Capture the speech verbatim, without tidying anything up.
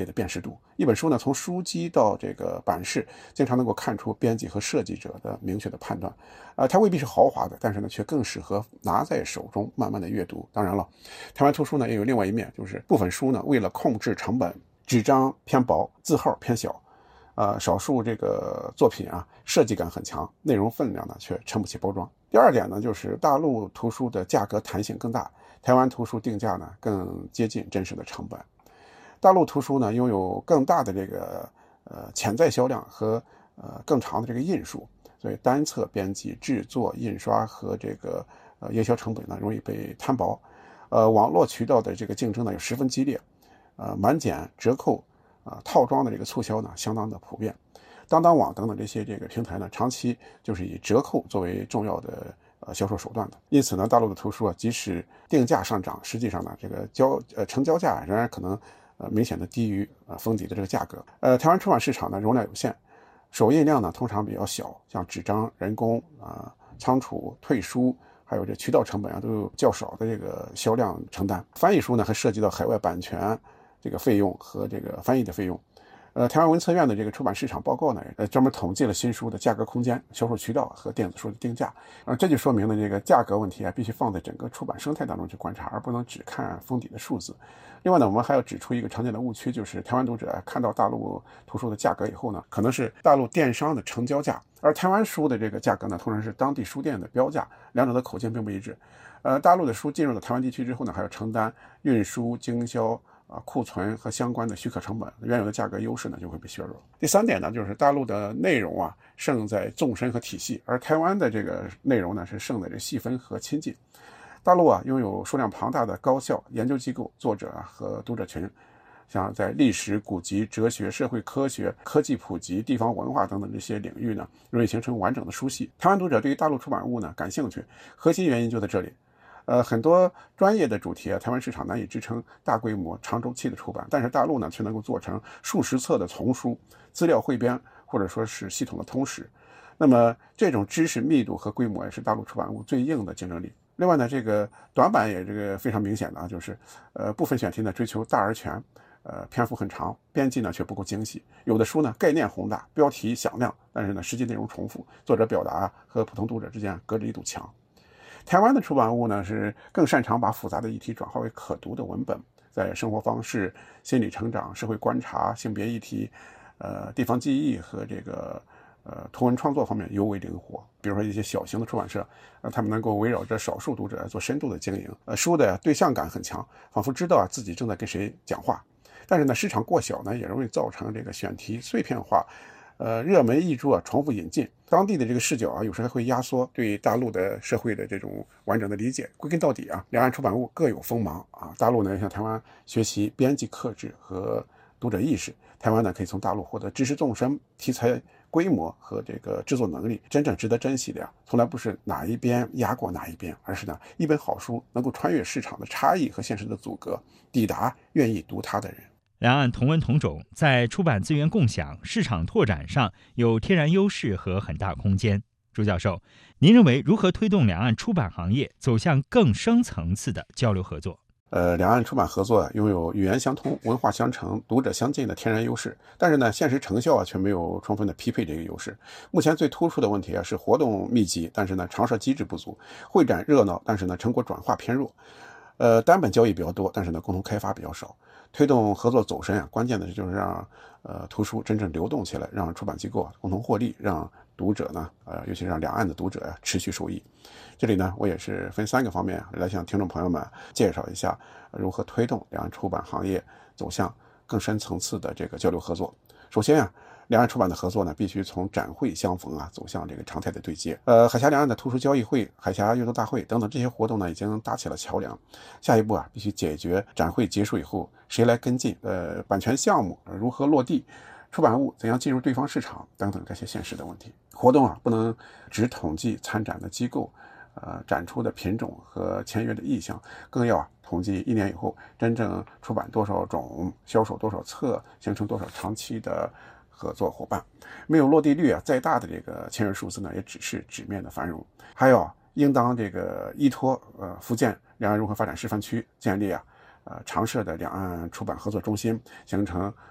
列的辨识度。一本书呢，从书籍到这个版式，经常能够看出编辑和设计者的明确的判断。呃，它未必是豪华的，但是呢，却更适合拿在手中慢慢的阅读。当然了，台湾图书呢也有另外一面，就是部分书呢为了控制成本，纸张偏薄，字号偏小。呃，少数这个作品啊，设计感很强，内容分量呢却撑不起包装。第二点呢，就是大陆图书的价格弹性更大，台湾图书定价呢更接近真实的成本。大陆图书呢拥有更大的这个呃潜在销量和呃更长的这个印数，所以单册编辑、制作、印刷和这个呃营销成本呢容易被摊薄。呃，网络渠道的这个竞争呢又十分激烈，呃，满减、折扣。啊，套装的这个促销呢，相当的普遍。当当网等等这些这个平台呢，长期就是以折扣作为重要的呃销售手段的。因此呢，大陆的图书啊，即使定价上涨，实际上呢，这个交呃成交价仍然可能呃明显的低于呃封底的这个价格。呃，台湾出版市场呢容量有限，首印量呢通常比较小，像纸张、人工啊、呃、仓储、退书。还有这渠道成本啊，都有较少的这个销量承担。翻译书呢，还涉及到海外版权这个费用和这个翻译的费用。呃，台湾文策院的这个出版市场报告呢，呃，专门统计了新书的价格空间、销售渠道和电子书的定价。呃，这就说明了这个价格问题啊，必须放在整个出版生态当中去观察，而不能只看封底的数字。另外呢，我们还要指出一个常见的误区，就是台湾读者看到大陆图书的价格以后呢，可能是大陆电商的成交价，而台湾书的这个价格呢，通常是当地书店的标价，两者的口径并不一致。呃，大陆的书进入了台湾地区之后呢，还要承担运输、经销。啊，库存和相关的许可成本，原有的价格优势呢就会被削弱。第三点呢，就是大陆的内容啊胜在纵深和体系，而台湾的这个内容呢是胜在这细分和亲近。大陆啊拥有数量庞大的高校、研究机构、作者和读者群，像在历史、古籍、哲学、社会科学、科技普及、地方文化等等这些领域呢，容易形成完整的书系。台湾读者对于大陆出版物呢感兴趣，核心原因就在这里。呃，很多专业的主题啊，台湾市场难以支撑大规模、长周期的出版，但是大陆呢却能够做成数十册的丛书、资料汇编，或者说是系统的通识。那么这种知识密度和规模也是大陆出版物最硬的竞争力。另外呢，这个短板也这个非常明显的啊，就是呃部分选题呢追求大而全，呃篇幅很长，编辑呢却不够精细。有的书呢概念宏大，标题响亮，但是呢实际内容重复，作者表达和普通读者之间隔着一堵墙。台湾的出版物呢是更擅长把复杂的议题转化为可读的文本，在生活方式、心理成长、社会观察、性别议题、呃地方记忆和这个呃图文创作方面尤为灵活。比如说一些小型的出版社，呃他们能够围绕着少数读者做深度的经营，呃书的对象感很强，仿佛知道啊自己正在跟谁讲话。但是呢，市场过小呢，也容易造成这个选题碎片化。呃，热门译著啊，重复引进，当地的这个视角啊，有时还会压缩对大陆的社会的这种完整的理解。归根到底啊，两岸出版物各有锋芒啊。大陆呢向台湾学习编辑克制和读者意识，台湾呢可以从大陆获得知识纵深、题材规模和这个制作能力。真正值得珍惜的呀，从来不是哪一边压过哪一边，而是呢一本好书能够穿越市场的差异和现实的阻隔，抵达愿意读它的人。 两岸同文同种，在出版资源共享、市场拓展上有天然优势和很大空间。朱教授，您认为如何推动两岸出版行业走向更深层次的交流合作？ 呃，两岸出版合作拥有语言相通、文化相承、读者相近的天然优势，但是呢，现实成效啊却没有充分的匹配这个优势。目前最突出的问题啊是活动密集，但是呢常设机制不足；会展热闹，但是呢成果转化偏弱。呃，单本交易比较多，但是呢共同开发比较少。推动合作走深啊，关键的就是让呃图书真正流动起来，让出版机构啊共同获利，让读者呢，呃，尤其是让两岸的读者啊持续受益。这里呢，我也是分三个方面来向听众朋友们介绍一下如何推动两岸出版行业走向更深层次的这个交流合作。首先啊，两岸出版的合作呢，必须从展会相逢啊，走向这个常态的对接。呃，海峡两岸的图书交易会、海峡阅读大会等等这些活动呢，已经搭起了桥梁。下一步啊，必须解决展会结束以后谁来跟进，呃，版权项目如何落地，出版物怎样进入对方市场等等这些现实的问题。活动啊，不能只统计参展的机构、呃展出的品种和签约的意向，更要啊统计一年以后真正出版多少种、销售多少册，形成多少长期的合作伙伴。没有落地率啊，再大的这个签约数字呢，也只是纸面的繁荣。还有啊，应当这个依托呃福建两岸融合发展示范区，建立啊呃常设的两岸出版合作中心，形成